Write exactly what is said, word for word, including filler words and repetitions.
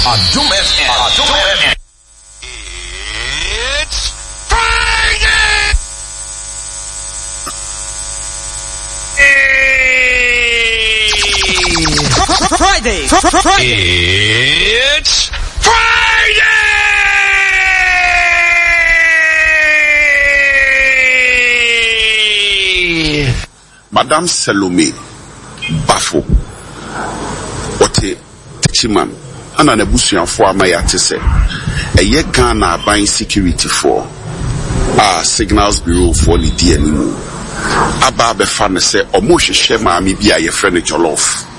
Adum F M. Adum F M. It's Friday. Friday. Friday. It's Friday. Madame Salome Bafo Ote Tichiman ana nebusuafo amayate se eye Ghana Aban security for ah Signals Bureau for the D N M aba be fa ne se omo hwehwe maami bia ye frɛ ne Jollof